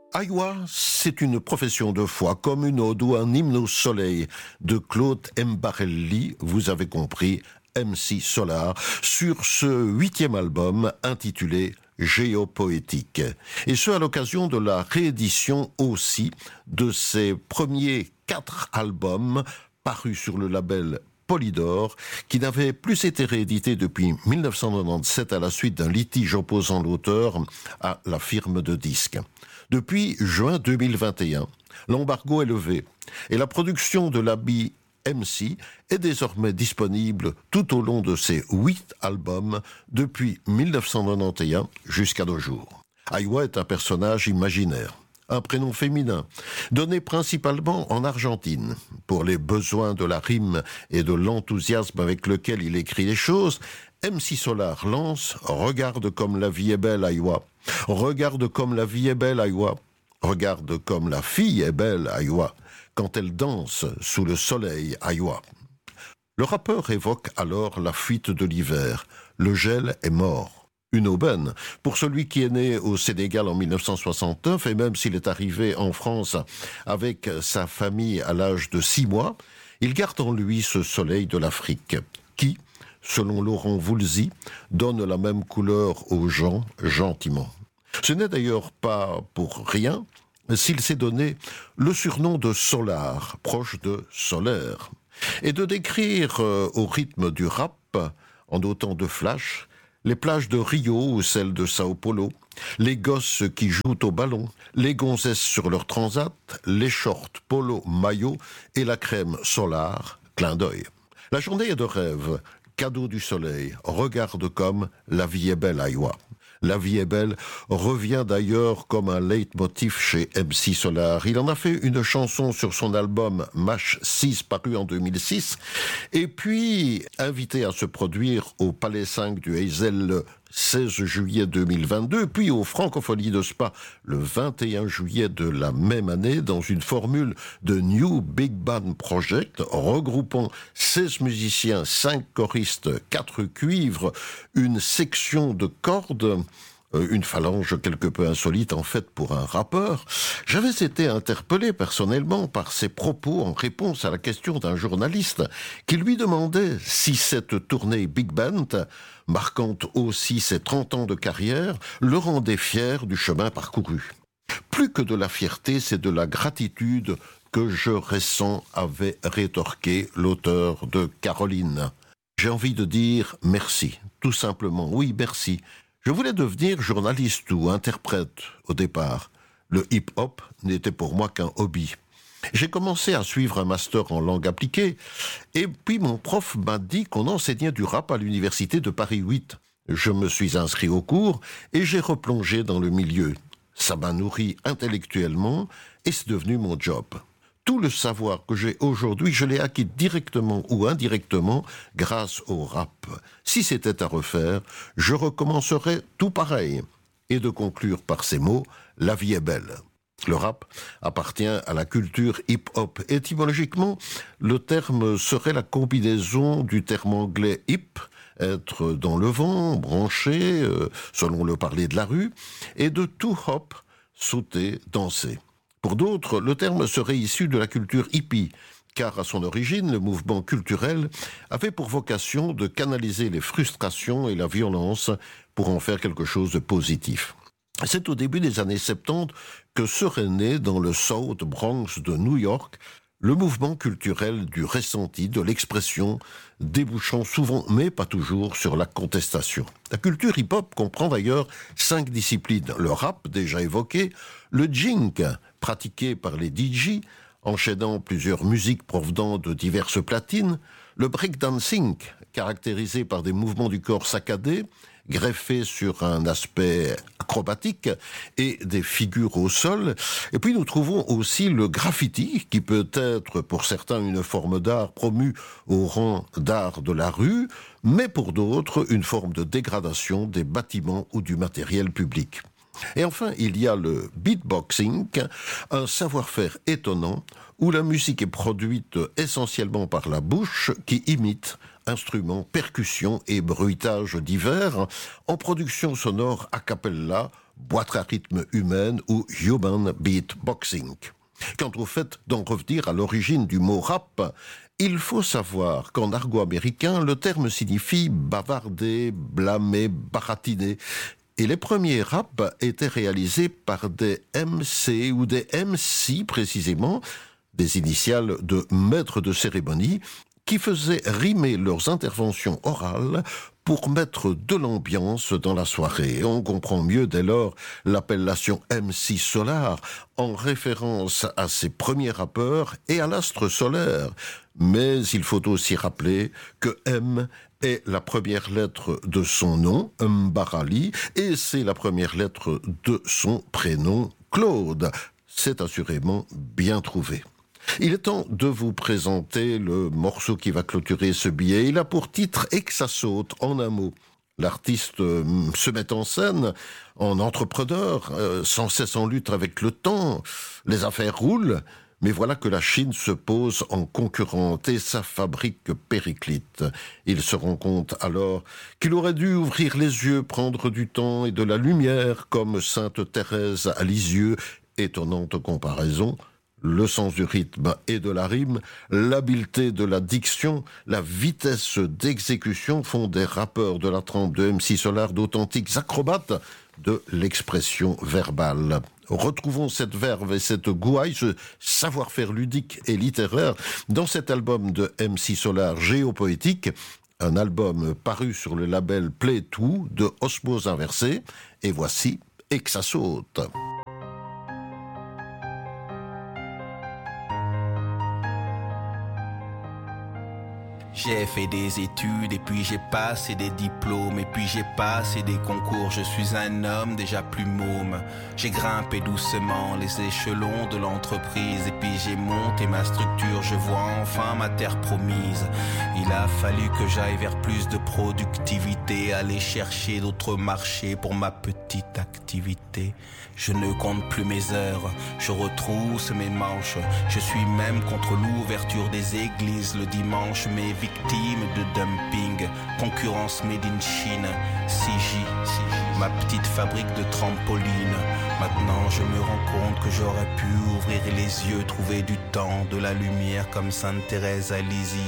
Aiwa, c'est une profession de foi, comme une ode ou un hymne au soleil de Claude Mbarelli, vous avez compris, MC Solar, sur ce 8e album intitulé Géopoétique. Et ce, à l'occasion de la réédition aussi de ses premiers 4 albums parus sur le label Polydor, qui n'avait plus été réédité depuis 1997 à la suite d'un litige opposant l'auteur à la firme de disques. Depuis juin 2021, l'embargo est levé et la production de l'habit MC est désormais disponible tout au long de ses 8 albums depuis 1991 jusqu'à nos jours. Aiwa est un personnage imaginaire, un prénom féminin, donné principalement en Argentine. Pour les besoins de la rime et de l'enthousiasme avec lequel il écrit les choses, MC Solar lance « Regarde comme la vie est belle, Aiwa ». Regarde comme la vie est belle, Aiwa. Regarde comme la fille est belle, Aiwa, quand elle danse sous le soleil, Aiwa. Le rappeur évoque alors la fuite de l'hiver. Le gel est mort. Une aubaine pour celui qui est né au Sénégal en 1969, et même s'il est arrivé en France avec sa famille à l'âge de 6 mois, il garde en lui ce soleil de l'Afrique qui, selon Laurent Voulzy, donne la même couleur aux gens gentiment. Ce n'est d'ailleurs pas pour rien s'il s'est donné le surnom de Solar, proche de solaire, et de décrire au rythme du rap, en autant de flash, les plages de Rio ou celles de Sao Paulo, les gosses qui jouent au ballon, les gonzesses sur leur transat, les shorts polo maillot et la crème Solar, clin d'œil. La journée est de rêve, cadeau du soleil, regarde comme la vie est belle, Aiwa. La vie est belle revient d'ailleurs comme un leitmotiv chez MC Solar. Il en a fait une chanson sur son album Mash 6 paru en 2006 et puis invité à se produire au Palais 5 du Heysel le 16 juillet 2022, puis aux Francopholies de Spa le 21 juillet de la même année dans une formule de New Big Band Project regroupant 16 musiciens, 5 choristes, 4 cuivres, une section de cordes, une phalange quelque peu insolite en fait pour un rappeur. J'avais été interpellé personnellement par ses propos en réponse à la question d'un journaliste qui lui demandait si cette tournée Big Band, marquant aussi ses 30 ans de carrière, le rendait fier du chemin parcouru. Plus que de la fierté, c'est de la gratitude que je ressens, avait rétorqué l'auteur de Caroline. J'ai envie de dire merci, tout simplement, oui, merci. Je voulais devenir journaliste ou interprète au départ. Le hip-hop n'était pour moi qu'un hobby. J'ai commencé à suivre un master en langue appliquée et puis mon prof m'a dit qu'on enseignait du rap à l'université de Paris 8. Je me suis inscrit au cours et j'ai replongé dans le milieu. Ça m'a nourri intellectuellement et c'est devenu mon job. Tout le savoir que j'ai aujourd'hui, je l'ai acquis directement ou indirectement grâce au rap. Si c'était à refaire, je recommencerais tout pareil. Et de conclure par ces mots, la vie est belle. Le rap appartient à la culture hip-hop. Étymologiquement, le terme serait la combinaison du terme anglais hip, être dans le vent, branché, selon le parler de la rue, et de to hop, sauter, danser. Pour d'autres, le terme serait issu de la culture hippie, car à son origine, le mouvement culturel avait pour vocation de canaliser les frustrations et la violence pour en faire quelque chose de positif. C'est au début des années 70 que serait né dans le South Bronx de New York le mouvement culturel du ressenti, de l'expression, débouchant souvent, mais pas toujours, sur la contestation. La culture hip-hop comprend d'ailleurs 5 disciplines. Le rap, déjà évoqué, le jink, pratiqué par les DJ, enchaînant plusieurs musiques provenant de diverses platines, le breakdancing, caractérisé par des mouvements du corps saccadés, greffés sur un aspect acrobatique et des figures au sol. Et puis nous trouvons aussi le graffiti, qui peut être pour certains une forme d'art promue au rang d'art de la rue, mais pour d'autres une forme de dégradation des bâtiments ou du matériel public. Et enfin, il y a le beatboxing, un savoir-faire étonnant où la musique est produite essentiellement par la bouche qui imite instruments, percussions et bruitages divers en production sonore a cappella, boîte à rythme humaine ou human beatboxing. Quant au fait d'en revenir à l'origine du mot rap, il faut savoir qu'en argot américain, le terme signifie bavarder, blâmer, baratiner. Et les premiers raps étaient réalisés par des MC ou des MC précisément, des initiales de maîtres de cérémonie, qui faisaient rimer leurs interventions orales pour mettre de l'ambiance dans la soirée. On comprend mieux dès lors l'appellation MC Solar en référence à ses premiers rappeurs et à l'astre solaire. Mais il faut aussi rappeler que M est la première lettre de son nom, Mbarali, et c'est la première lettre de son prénom, Claude. C'est assurément bien trouvé. Il est temps de vous présenter le morceau qui va clôturer ce billet. Il a pour titre « Et que ça saute » en un mot. L'artiste se met en scène en entrepreneur, sans cesse en lutte avec le temps. Les affaires roulent, mais voilà que la Chine se pose en concurrente et ça fabrique périclite. Il se rend compte alors qu'il aurait dû ouvrir les yeux, prendre du temps et de la lumière comme Sainte Thérèse à Lisieux. Étonnante comparaison. Le sens du rythme et de la rime, l'habileté de la diction, la vitesse d'exécution font des rappeurs de la trempe de MC Solar d'authentiques acrobates de l'expression verbale. Retrouvons cette verve et cette gouaille, ce savoir-faire ludique et littéraire dans cet album de MC Solar Géopoétique, un album paru sur le label Play 2 de Osmose Inversée. Et voici « Et que ça saute ». J'ai fait des études et puis j'ai passé des diplômes et puis j'ai passé des concours. Je suis un homme déjà plus môme. J'ai grimpé doucement les échelons de l'entreprise et puis j'ai monté ma structure. Je vois enfin ma terre promise. Il a fallu que j'aille vers plus de productivité, aller chercher d'autres marchés pour ma petite activité. Je ne compte plus mes heures, je retrousse mes manches. Je suis même contre l'ouverture des églises le dimanche, mais victime de dumping, concurrence made in Chine, CJ, ma petite fabrique de trampoline. Maintenant je me rends compte que j'aurais pu ouvrir les yeux, trouver du temps, de la lumière comme Sainte Thérèse à Lisieux.